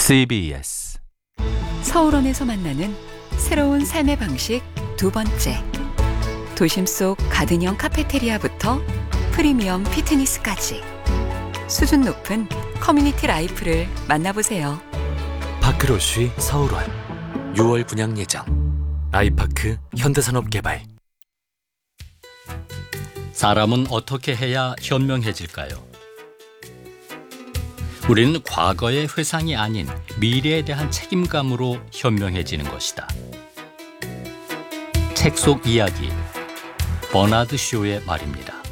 CBS 서울원에서 만나는 새로운 삶의 방식 두 번째. 도심 속 가든형 카페테리아부터 프리미엄 피트니스까지 수준 높은 커뮤니티 라이프를 만나보세요. 파크로쉬 서울원 6월 분양 예정. 아이파크 현대산업개발. 사람은 어떻게 해야 현명해질까요? 우리는 과거의 회상이 아닌 미래에 대한 책임감으로 현명해지는 것이다. 책 속 이야기, 버나드 쇼의 말입니다.